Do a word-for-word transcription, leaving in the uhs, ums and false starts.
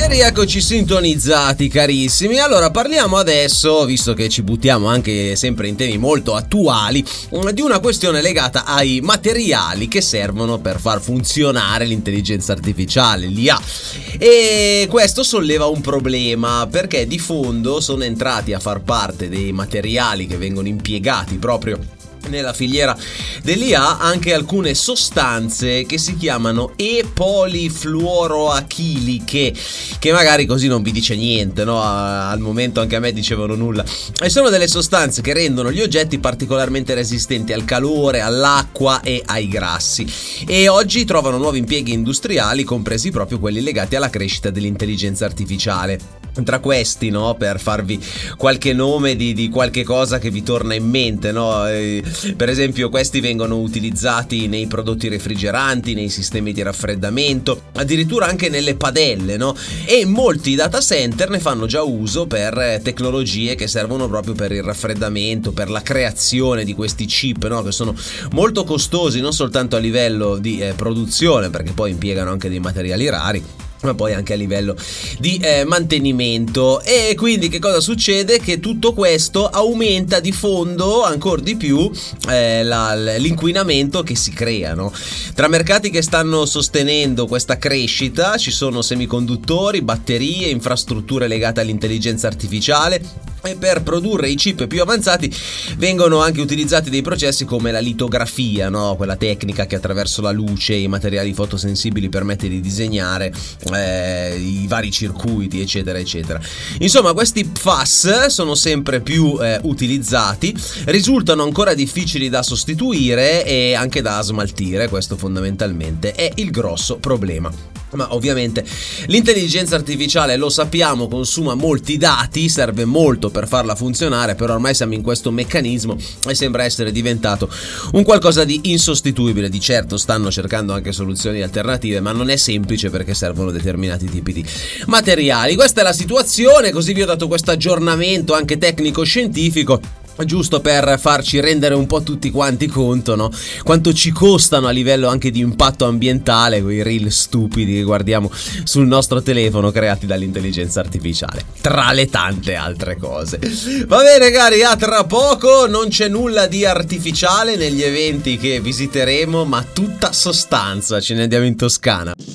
E rieccoci sintonizzati, carissimi. Allora parliamo adesso, visto che ci buttiamo anche sempre in temi molto attuali, di una questione legata ai materiali che servono per far funzionare l'intelligenza artificiale, l'I A. E questo solleva un problema, perché di fondo sono entrati a far parte dei materiali che vengono impiegati proprio nella filiera dell'I A anche alcune sostanze che si chiamano e-polifluoroachiliche, che magari così non vi dice niente, no? Al momento anche a me dicevano nulla. E sono delle sostanze che rendono gli oggetti particolarmente resistenti al calore, all'acqua e ai grassi, e oggi trovano nuovi impieghi industriali, compresi proprio quelli legati alla crescita dell'intelligenza artificiale. Tra questi, no, per farvi qualche nome di, di qualche cosa che vi torna in mente, no? Eh, per esempio questi vengono utilizzati nei prodotti refrigeranti, nei sistemi di raffreddamento, addirittura anche nelle padelle, no? E molti data center ne fanno già uso per tecnologie che servono proprio per il raffreddamento, per la creazione di questi chip, no? Che sono molto costosi non soltanto a livello di eh, produzione, perché poi impiegano anche dei materiali rari, ma poi anche a livello di eh, mantenimento. E quindi che cosa succede? Che tutto questo aumenta di fondo ancora di più eh, la, l'inquinamento che si crea, no? Tra mercati che stanno sostenendo questa crescita ci sono semiconduttori, batterie, infrastrutture legate all'intelligenza artificiale. E per produrre i chip più avanzati vengono anche utilizzati dei processi come la litografia, no? Quella tecnica che attraverso la luce e i materiali fotosensibili permette di disegnare eh, i vari circuiti, eccetera eccetera. Insomma, questi P F A S sono sempre più eh, utilizzati, risultano ancora difficili da sostituire e anche da smaltire. Questo fondamentalmente è il grosso problema. Ma ovviamente l'intelligenza artificiale, lo sappiamo, consuma molti dati, serve molto per farla funzionare, però ormai siamo in questo meccanismo e sembra essere diventato un qualcosa di insostituibile. Di certo stanno cercando anche soluzioni alternative, ma non è semplice perché servono determinati tipi di materiali. Questa è la situazione, così vi ho dato questo aggiornamento anche tecnico-scientifico, giusto per farci rendere un po' tutti quanti conto, no? Quanto ci costano a livello anche di impatto ambientale quei reel stupidi che guardiamo sul nostro telefono creati dall'intelligenza artificiale, tra le tante altre cose. Va bene cari, a tra poco. Non c'è nulla di artificiale negli eventi che visiteremo, ma tutta sostanza. Ce ne andiamo in Toscana.